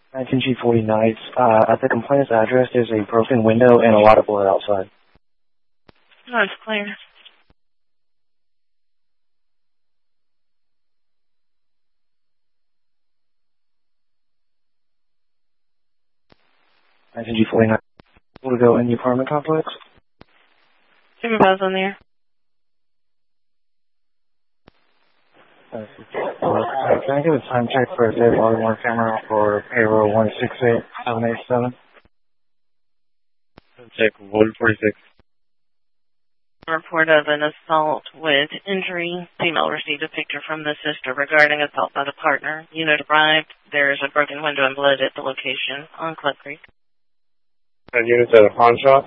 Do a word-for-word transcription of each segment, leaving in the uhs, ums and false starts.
nineteen G forty Nights. Uh, at the complainant's address, there's a broken window and a lot of blood outside. No, it's clear. nineteen G forty Nights. Will to go in the apartment complex? Supervise on there. Uh, can I get a time check for a safe body-worn camera for payroll one six eight seven eight seven? Check one forty-six. Report of an assault with injury. Female received a picture from the sister regarding assault by the partner. Unit arrived. There is a broken window and blood at the location on Club Creek. And units at a pawn shop?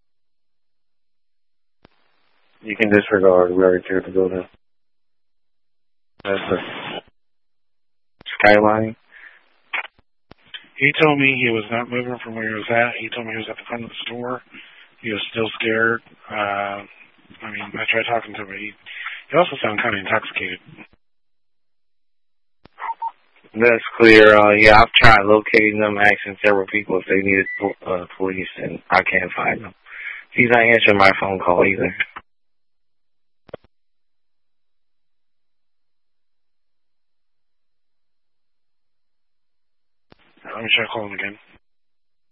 You can disregard. We already cleared the building. That's the Skyline. He told me he was not moving from where he was at. He told me he was at the front of the store. He was still scared. Uh, I mean, I tried talking to him, but he, he also sounded kind of intoxicated. That's clear. Uh, yeah, I've tried locating them, asking several people if they needed uh, police, and I can't find them. He's not answering my phone call either. Let me try calling again.